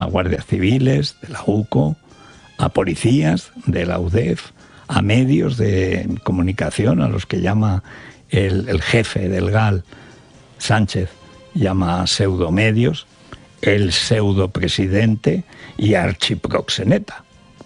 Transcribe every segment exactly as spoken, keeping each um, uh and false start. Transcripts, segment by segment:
guardias civiles, de la U C O, a policías de la U D E F, a medios de comunicación, a los que llama el, el jefe del G A L, Sánchez, llama pseudomedios, el pseudopresidente y archiproxeneta.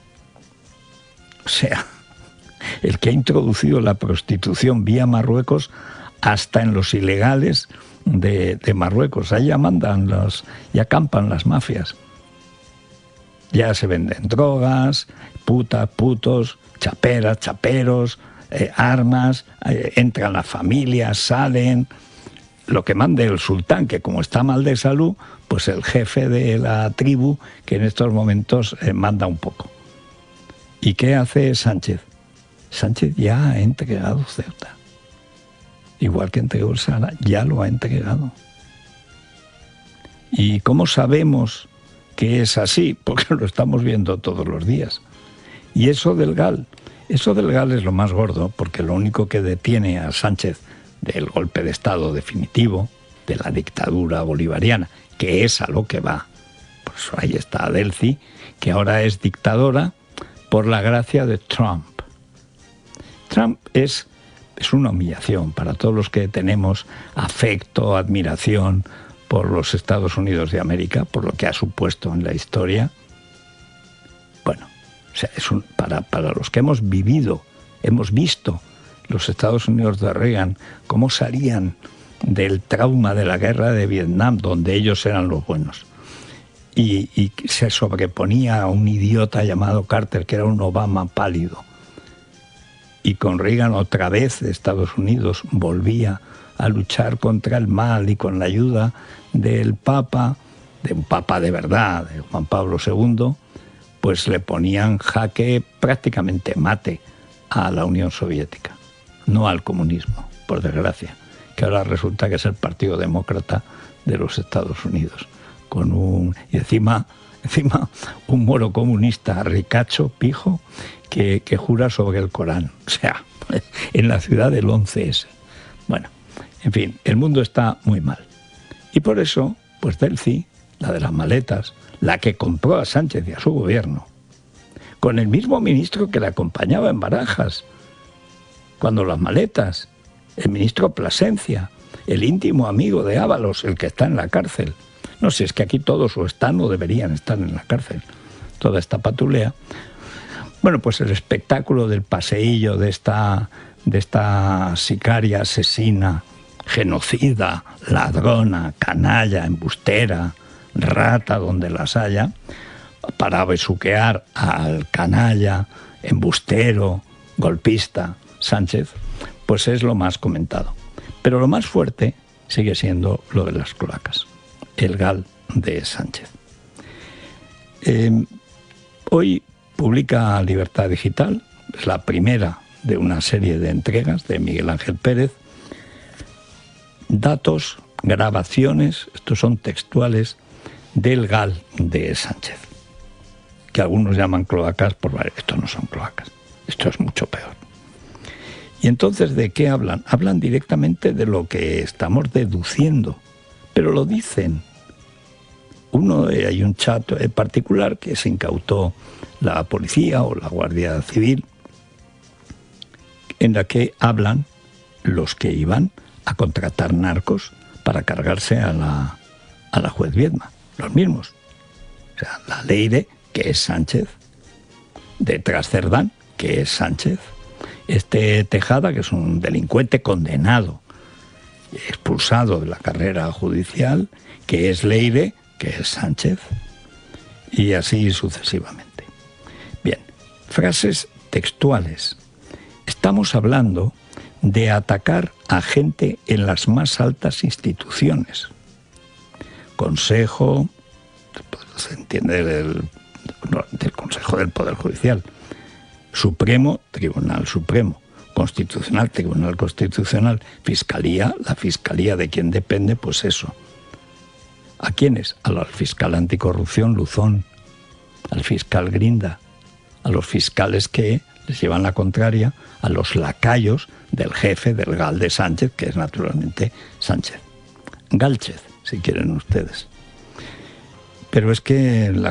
O sea, el que ha introducido la prostitución vía Marruecos hasta en los ilegales de, de Marruecos. Ahí ya mandan los, ya acampan las mafias. Ya se venden drogas, putas, putos, chaperas, chaperos, eh, armas, eh, entran las familias, salen. Lo que mande el sultán, que como está mal de salud, pues el jefe de la tribu, que en estos momentos eh, manda un poco. ¿Y qué hace Sánchez? Sánchez ya ha entregado Ceuta. Igual que entregó el Sahara, ya lo ha entregado. ¿Y cómo sabemos que es así? Porque lo estamos viendo todos los días. Y eso del G A L, eso del G A L es lo más gordo, porque lo único que detiene a Sánchez del golpe de Estado definitivo, de la dictadura bolivariana, que es a lo que va. Por eso ahí está Delcy, que ahora es dictadora por la gracia de Trump. Trump es, es una humillación para todos los que tenemos afecto, admiración por los Estados Unidos de América, por lo que ha supuesto en la historia. Bueno, o sea, es un, para, para los que hemos vivido, hemos visto los Estados Unidos de Reagan, cómo salían del trauma de la guerra de Vietnam, donde ellos eran los buenos. Y, y se sobreponía a un idiota llamado Carter, que era un Obama pálido. Y con Reagan otra vez Estados Unidos volvía a luchar contra el mal, y con la ayuda del Papa, de un Papa de verdad, de Juan Pablo segundo, pues le ponían jaque prácticamente mate a la Unión Soviética, no al comunismo, por desgracia, que ahora resulta que es el Partido Demócrata de los Estados Unidos, con un y encima encima un moro comunista ricacho, pijo, que, que jura sobre el Corán, o sea, en la ciudad del once ese. Bueno, en fin, el mundo está muy mal. Y por eso, pues Delcy, la de las maletas, la que compró a Sánchez y a su gobierno, con el mismo ministro que le acompañaba en Barajas, cuando las maletas, el ministro Plasencia, el íntimo amigo de Ábalos, el que está en la cárcel. No sé, es que aquí todos o están o deberían estar en la cárcel, toda esta patulea. Bueno, pues el espectáculo del paseillo de esta, de esta sicaria, asesina, genocida, ladrona, canalla, embustera, rata donde las haya, para besuquear al canalla, embustero, golpista Sánchez, pues es lo más comentado. Pero lo más fuerte sigue siendo lo de las cloacas, el G A L de Sánchez. Eh, hoy publica Libertad Digital, es la primera de una serie de entregas de Miguel Ángel Pérez, datos, grabaciones, estos son textuales, del G A L de Sánchez, que algunos llaman cloacas, por vale, esto no son cloacas, esto es mucho peor. Y entonces, ¿de qué hablan? Hablan directamente de lo que estamos deduciendo, pero lo dicen. Uno, eh, hay un chat en particular que se incautó la policía o la Guardia Civil, en la que hablan los que iban a contratar narcos para cargarse a la, a la juez Viedma, los mismos. O sea, la Leire, que es Sánchez, detrás Cerdán, que es Sánchez, este Tejada, que es un delincuente condenado, expulsado de la carrera judicial, que es Leire, que es Sánchez, y así sucesivamente. Bien, frases textuales. Estamos hablando de atacar a gente en las más altas instituciones. Consejo, se entiende del, del Consejo del Poder Judicial, Supremo, Tribunal Supremo, Constitucional, Tribunal Constitucional, Fiscalía, la Fiscalía de quien depende, pues eso. ¿A quiénes? Al fiscal anticorrupción Luzón, al fiscal Grinda, a los fiscales que les llevan la contraria, a los lacayos del jefe del G A L de Sánchez, que es naturalmente Sánchez. Gálchez, si quieren ustedes. Pero es que la